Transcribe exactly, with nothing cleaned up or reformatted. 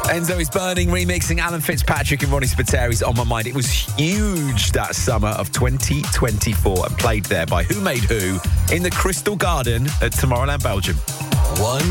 Enzo is Burning, remixing Alan Fitzpatrick and Ronnie Spateri's On My Mind. It was huge that summer of twenty twenty-four and played there by Who Made Who in the Crystal Garden at Tomorrowland, Belgium. One